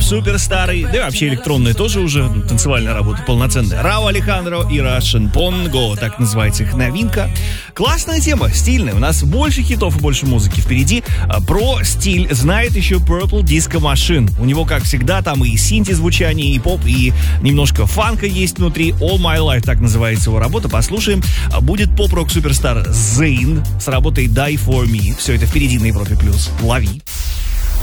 суперстары, да и вообще электронные тоже уже танцевальная работа полноценная. Раув Алехандро и Russian Pongo, так называется их новинка. Классная тема, стильная. У нас больше хитов и больше музыки впереди. Про стиль знает еще Purple Disco Machine. У него, как всегда, там и синти-звучание, и поп, и немножко фанка есть внутри. All My Life, так называется его работа. Послушаем. Будет поп-рок суперстар Zayn с работой Die For Me. Все это впереди на Европе+. Лови.